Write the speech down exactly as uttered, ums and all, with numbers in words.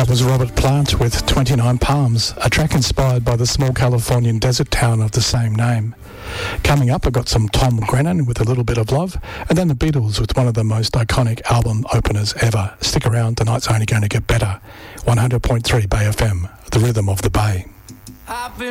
That was Robert Plant with twenty-nine Palms, a track inspired by the small Californian desert town of the same name. Coming up, I've got some Tom Grennan with A Little Bit of Love, and then the Beatles with one of the most iconic album openers ever. Stick around, tonight's only going to get better. one hundred point three Bay F M, the rhythm of the Bay.